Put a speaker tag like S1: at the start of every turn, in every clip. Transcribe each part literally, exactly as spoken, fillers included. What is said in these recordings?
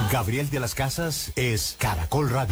S1: Gabriel de las Casas es Caracol Radio.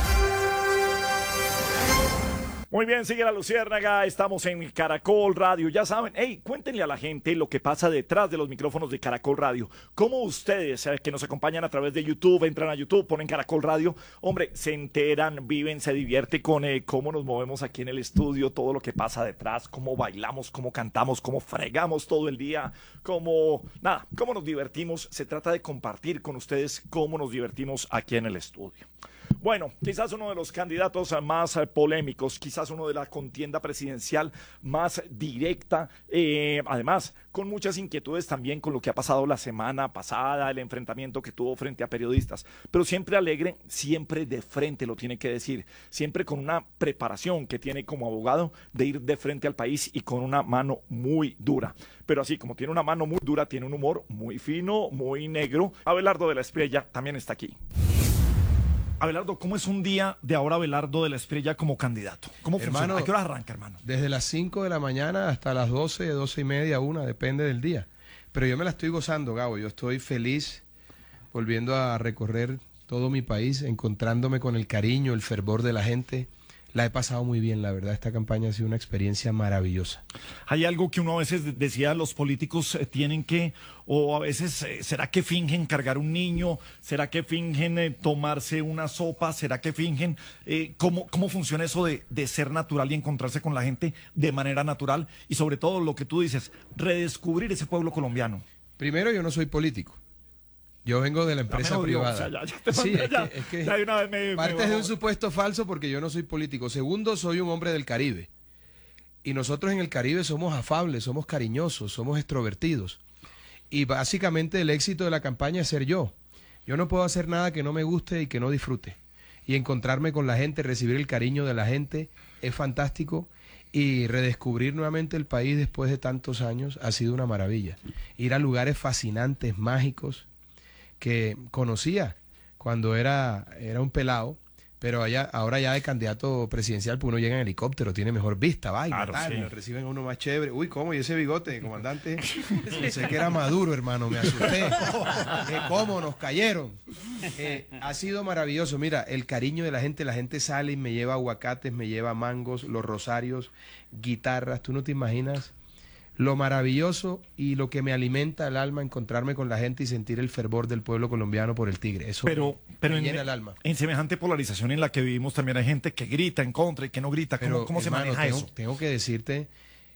S2: Muy bien, sigue la Luciérnaga, estamos en Caracol Radio, ya saben, hey, cuéntenle a la gente lo que pasa detrás de los micrófonos de Caracol Radio, cómo ustedes eh, que nos acompañan a través de YouTube, entran a YouTube, ponen Caracol Radio, hombre, se enteran, viven, se divierten con eh, cómo nos movemos aquí en el estudio, todo lo que pasa detrás, cómo bailamos, cómo cantamos, cómo fregamos todo el día, cómo, nada, cómo nos divertimos, se trata de compartir con ustedes cómo nos divertimos aquí en el estudio. Bueno, quizás uno de los candidatos más eh, polémicos, quizás uno de la contienda presidencial más directa, eh, además con muchas inquietudes también con lo que ha pasado la semana pasada, el enfrentamiento que tuvo frente a periodistas, pero siempre alegre, siempre de frente lo tiene que decir, siempre con una preparación que tiene como abogado de ir de frente al país y con una mano muy dura. Pero así como tiene una mano muy dura, tiene un humor muy fino, muy negro. Abelardo de la Espriella también está aquí. Abelardo, ¿cómo es un día de ahora Abelardo de la Espriella como candidato? ¿Cómo funciona?
S3: Hermano,
S2: ¿A qué hora arranca, hermano?
S3: Desde las cinco de la mañana hasta las doce, doce y media, una, depende del día. Pero yo me la estoy gozando, Gabo. Yo estoy feliz volviendo a recorrer todo mi país, encontrándome con el cariño, el fervor de la gente. La he pasado muy bien, la verdad. Esta campaña ha sido una experiencia maravillosa.
S2: Hay algo que uno a veces decía, los políticos eh, tienen que, o a veces, eh, ¿será que fingen cargar un niño? ¿Será que fingen eh, tomarse una sopa? ¿Será que fingen? Eh, ¿cómo, ¿Cómo funciona eso de, de ser natural y encontrarse con la gente de manera natural? Y sobre todo lo que tú dices, redescubrir ese pueblo colombiano.
S3: Primero, yo no soy político. Yo vengo de la empresa
S2: odio,
S3: privada.
S2: o sea, ya, ya te
S3: sí,
S2: mandé,
S3: es
S2: ya,
S3: que, es que
S2: ya de una vez me,
S3: partes
S2: me
S3: de un supuesto falso porque yo no soy político. Segundo, soy un hombre del Caribe. Y nosotros en el Caribe somos afables, somos cariñosos, somos extrovertidos. Y básicamente el éxito de la campaña es ser yo. Yo no puedo hacer nada que no me guste y que no disfrute. Y encontrarme con la gente, recibir el cariño de la gente es fantástico. Y redescubrir nuevamente el país después de tantos años ha sido una maravilla. Ir a lugares fascinantes, mágicos, que conocía cuando era, era un pelado, pero allá, ahora ya de candidato presidencial, pues uno llega en helicóptero, tiene mejor vista, vaina,
S2: claro,
S3: tal,
S2: sí.
S3: lo reciben uno más chévere. Uy, ¿cómo? ¿Y ese bigote, comandante? Pensé que era Maduro, hermano, me asusté. Eh, ¿Cómo nos cayeron? Eh, ha sido maravilloso. Mira, el cariño de la gente, la gente sale y me lleva aguacates, me lleva mangos, los rosarios, guitarras, tú no te imaginas lo maravilloso y lo que me alimenta el alma, encontrarme con la gente y sentir el fervor del pueblo colombiano por el Tigre. Eso
S2: pero, pero
S3: me
S2: en,
S3: llena el alma.
S2: En semejante polarización en la que vivimos también hay gente que grita en contra y que no grita. ¿Cómo,
S3: Pero,
S2: cómo se
S3: hermano,
S2: maneja
S3: tengo,
S2: eso?
S3: Tengo que decirte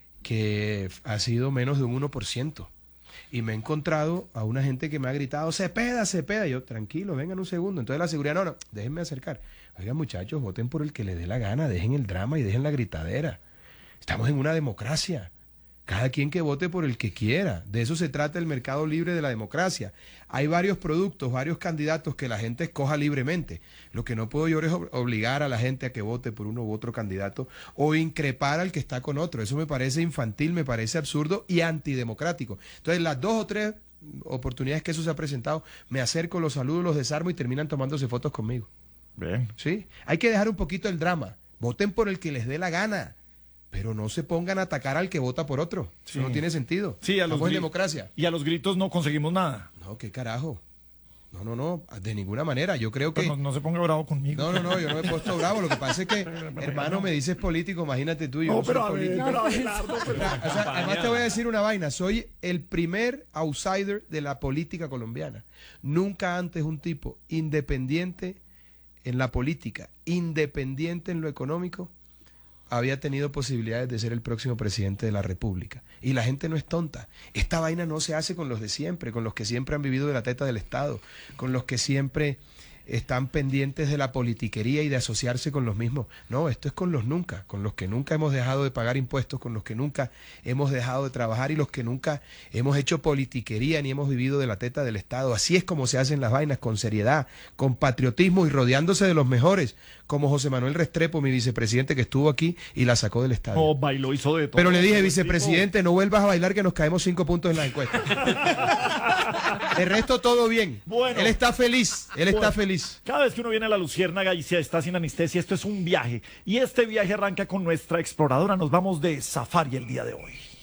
S3: que ha sido menos de un uno por ciento. Y me he encontrado a una gente que me ha gritado, Cepeda, Cepeda. Y yo, tranquilo, vengan un segundo. Entonces la seguridad, no, no, déjenme acercar. Oigan, muchachos, voten por el que les dé la gana, dejen el drama y dejen la gritadera. Estamos en una democracia. Cada quien que vote por el que quiera. De eso se trata el mercado libre de la democracia. Hay varios productos, varios candidatos que la gente escoja libremente. Lo que no puedo yo es obligar a la gente a que vote por uno u otro candidato o increpar al que está con otro. Eso me parece infantil, me parece absurdo y antidemocrático. Entonces, las dos o tres oportunidades que eso se ha presentado, me acerco, los saludo, los desarmo y terminan tomándose fotos conmigo.
S2: Bien.
S3: ¿Sí? Hay que dejar un poquito el drama. Voten por el que les dé la gana. Pero no se pongan a atacar al que vota por otro.
S2: Sí.
S3: Eso no tiene sentido.
S2: Sí, a los
S3: Estamos en
S2: gri-
S3: democracia.
S2: Y a los gritos no conseguimos nada.
S3: No, qué carajo. No, no, no, de ninguna manera. Yo creo que...
S2: Pero no, no se ponga bravo conmigo.
S3: No, no, no, yo no me he puesto bravo. Lo que pasa es que, hermano, me dices político, imagínate tú. Yo
S2: No,
S3: no soy
S2: pero a ver,
S3: político.
S2: pero Abelardo, pero-
S3: O sea, además te voy a decir una vaina. Soy el primer outsider de la política colombiana. Nunca antes un tipo independiente en la política, independiente en lo económico, había tenido posibilidades de ser el próximo presidente de la República. Y la gente no es tonta. Esta vaina no se hace con los de siempre, con los que siempre han vivido de la teta del Estado, con los que siempre están pendientes de la politiquería y de asociarse con los mismos. No, esto es con los nunca, con los que nunca hemos dejado de pagar impuestos, con los que nunca hemos dejado de trabajar y los que nunca hemos hecho politiquería ni hemos vivido de la teta del Estado. Así es como se hacen las vainas, con seriedad, con patriotismo y rodeándose de los mejores, como José Manuel Restrepo, mi vicepresidente, que estuvo aquí y la sacó del estadio.
S2: No, bailó, hizo de todo.
S3: Pero le dije,
S2: El
S3: vicepresidente, no vuelvas a bailar que nos caemos cinco puntos en la encuesta. De resto, todo bien.
S2: Bueno.
S3: Él está feliz, él está
S2: Bueno,
S3: feliz.
S2: Cada vez que uno viene a la Luciérnaga y se está sin anestesia, esto es un viaje. Y este viaje arranca con nuestra exploradora. Nos vamos de safari el día de hoy.